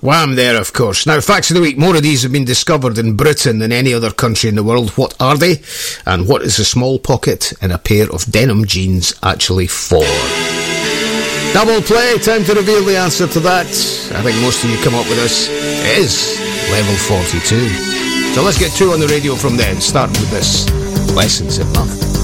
Wham there, of course. Now, facts of the week. More of these have been discovered in Britain than any other country in the world. What are they? And what is a small pocket in a pair of denim jeans actually for? Double play. Time to reveal the answer to that. I think most of you come up with this. It is level 42. So let's get two on the radio from then. Starting with this. Lessons in Love.